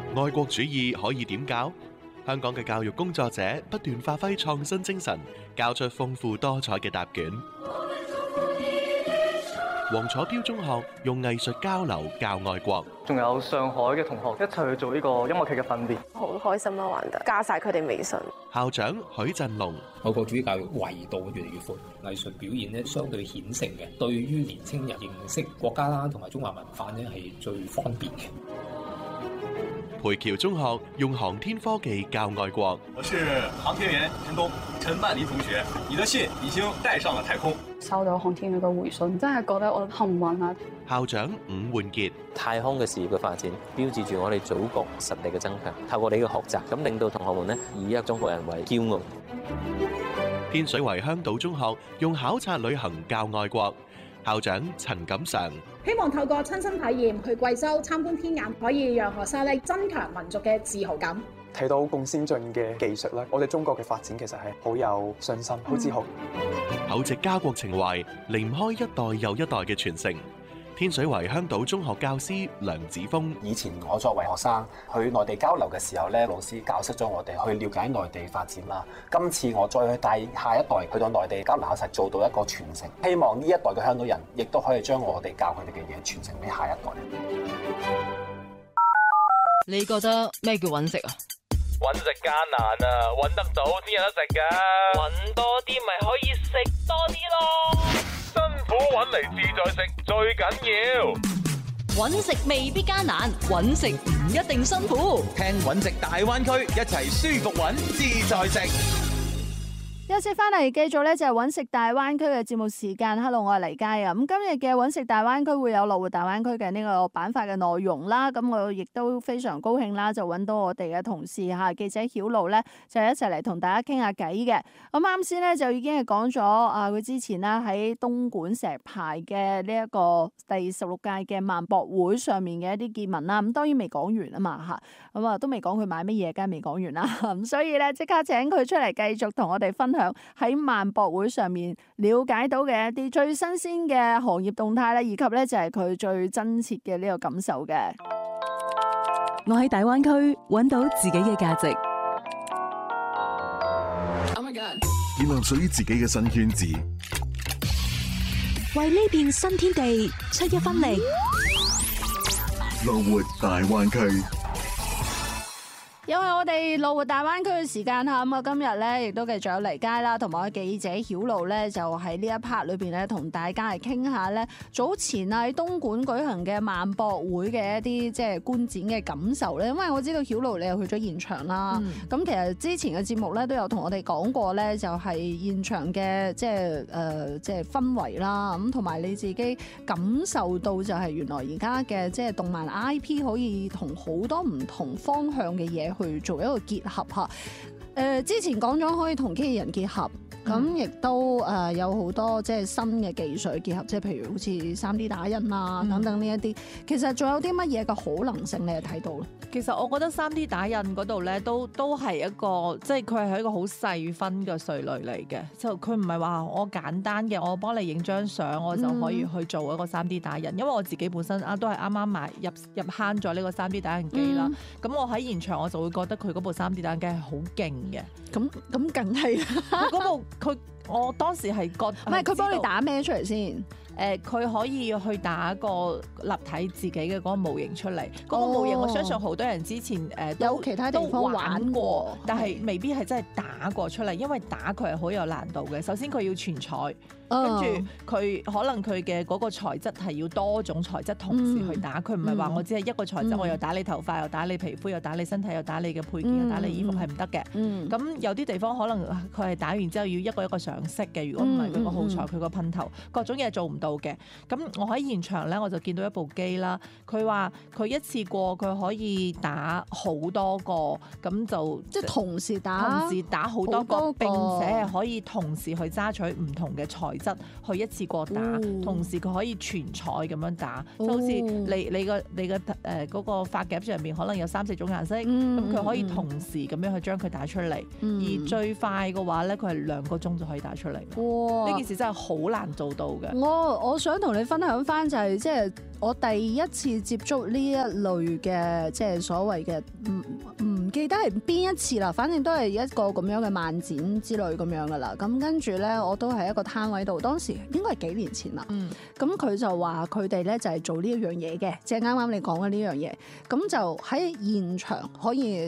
愛國主義可以點教？香港嘅教育工作者不斷發揮創新精神，交出豐富多彩嘅答卷。黃楚標中學用藝術交流教愛國， 仲有上海嘅同學一齊去做呢個音樂劇嘅訓練， 好開心啦！玩得加晒佢哋微信。 校長許振龍， 愛國主義教育維度越嚟越闊，藝術表現咧相對顯性嘅，對於年青人認識國家啦同埋中華文化咧係最方便嘅。 培僑中學用航天科技教愛國， 我是航天員陳東，陳曼妮同學，你的信已經帶上了太空。 收到航天員嘅回信，真係覺得我幸運啊！ 校長伍煥傑， 太空嘅事業嘅發展，標誌住我哋祖國實力嘅增強。透過你嘅學習，咁令到同學們呢以一個中國人為驕傲。 天水圍香島中學用考察旅行教愛國，校長陳錦常， 希望透過親身體驗去貴州參觀天眼，可以讓學生咧增強民族嘅自豪感。 睇到咁先進嘅技術咧，我哋中國嘅發展其實係好有信心、好自豪。 厚植家國情懷，離唔開一代又一代嘅傳承。天水圍香島中學教師梁子峰， 以前我作為學生去內地交流嘅時候咧，老師教識咗我哋去了解內地發展啦。今次我再去帶下一代去到內地交流，實做到一個傳承。希望呢一代嘅香港人亦都可以將我哋教佢哋嘅嘢傳承俾下一代。 你覺得咩叫揾食啊？ 揾食艱難啊，揾得到先有得食㗎。揾多啲咪可以食多啲咯。辛苦揾嚟自在食最緊要。 揾食未必艱難，揾食唔一定辛苦。 聽揾食大灣區，一齊舒服揾自在食。 休息翻嚟，繼續咧就係揾食大灣區嘅節目時間。Hello， 我係黎佳啊。咁今日嘅揾食大灣區會有樂活大灣區嘅呢個板塊嘅內容啦。咁我亦都非常高興啦，就揾到我哋嘅同事吓記者曉露咧，就一齊嚟同大家傾下偈嘅。咁啱先咧就已經係講咗啊，佢之前啦喺東莞石牌嘅呢一個第16屆嘅萬博會上面嘅一啲見聞啦。咁當然未講完啊嘛吓，咁啊都未講佢買乜嘢，梗係未講完啦。咁所以咧即刻請佢出嚟繼續同我哋分享喺萬博會上面了解到嘅一啲最新鮮嘅行業動態咧，以及咧就係佢最真切嘅呢個感受嘅。 我喺大灣區揾到自己嘅價值， 建立屬於自己嘅新圈子， 為呢片新天地出一分力。 樂活大灣區。 又係我哋樂活大灣區嘅時間吓，咁啊今日咧亦都繼續有黎佳啦，同埋我記者曉露咧，就喺呢一 part 裏邊咧，同大家嚟傾下咧早前啊喺東莞舉行嘅萬博會嘅一啲即係觀展嘅感受咧。因為我知道曉露你又去咗現場啦，咁其實之前嘅節目咧都有同我哋講過咧，就係現場嘅即係氛圍啦，咁同埋你自己感受到就係原來而家嘅即係動漫 IP 可以同好多唔同方向嘅嘢去做一個結合吓，之前講咗可以同機器人結合，咁亦都有好多即係新嘅技術結合，即係譬如好似 3D 打印啊等等呢一啲，其實仲有啲乜嘢嘅可能性你係睇到咧？ 其實我覺得 3D 打印嗰度咧都係一個，即係佢係一個好細分嘅稅類嚟嘅，就佢唔係話我簡單嘅，我幫你影張相我就可以去做一個 3D 打印，因為我自己本身都係啱啱買入坑咗呢個 3D 打印機啦，咁我喺現場我就會覺得佢嗰部 3D 打印機係好勁嘅， 咁梗係嗰部我當時係覺唔係佢幫你打咩出嚟先？ 佢可以去打個立體自己嘅嗰個模型出嚟，嗰個模型我相信好多人之前有其他地方玩過， 但係未必係真係打過出嚟，因為打佢係好有難度嘅。首先佢要全彩，跟住佢可能佢嘅嗰個材質係要多種材質同時去打，佢唔係話我只係一個材質，我又打你頭髮，又打你皮膚，又打你身體，又打你嘅配件，又打你衣服，係唔得嘅。咁有啲地方可能佢係打完之後要一個一個上色嘅，如果唔係佢個耗材、佢個噴頭各種嘢做唔到嘅。咁我喺現場咧，我就見到一部機啦。佢話佢一次過佢可以打好多個，咁就即係同時打好多個，並且係可以同時去揸取唔同嘅材質去一次過打，同時佢可以全彩咁樣打，就好似你個嗰個髮夾上面可能有3-4種顏色，咁佢可以同時咁樣去將佢打出嚟。而最快嘅話咧，佢係2個鐘就可以打出嚟。呢件事真係好難做到嘅。 我想同你分享翻就係即係我第一次接觸呢一類嘅即係所謂嘅唔記得係邊一次啦，反正都係一個咁樣嘅漫展之類咁樣噶啦。咁跟住咧，我都係一個攤位度，當時應該係幾年前啦。咁佢就話佢哋咧就係做呢一樣嘢嘅，即係啱啱你講嘅呢樣嘢。咁就喺現場可以